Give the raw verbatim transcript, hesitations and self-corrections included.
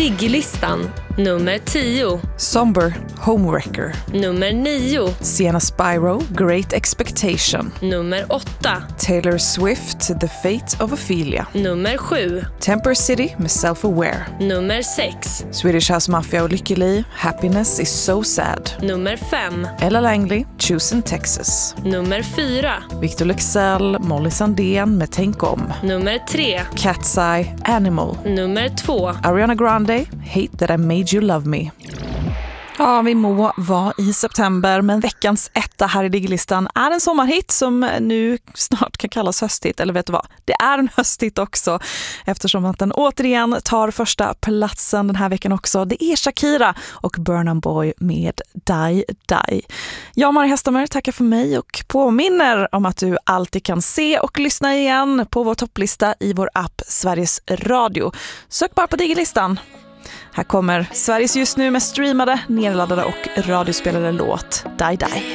Diglistan. Nummer tio. Somber, Homewrecker. Nummer nio. Sienna Spyro, Great Expectation. Nummer åtta. Taylor Swift, The Fate of Ophelia. Nummer sju. Temper City med Self-Aware. Nummer sex. Swedish House Mafia och Lykke Li, Happiness is so sad. Nummer fem. Ella Langley, Choosing Texas. Nummer fyra. Victor Leksell, Molly Sandén med Tänk om. Nummer tre. Cat's Eye, Animal. Nummer två. Ariana Grande, Hate That I Made You Love Me. Ja, vi må vara i september, men veckans etta här i Diglistan är en sommarhit som nu snart kan kallas hösthit. Eller vet du vad? Det är en hösthit också, eftersom att den återigen tar första platsen den här veckan också. Det är Shakira och Burna Boy med Die Die. Jag, Mari Hästamer, tackar för mig och påminner om att du alltid kan se och lyssna igen på vår topplista i vår app Sveriges Radio. Sök bara på Diglistan. Här kommer Sveriges just nu med streamade, nedladdade och radiospelade låt Die Die.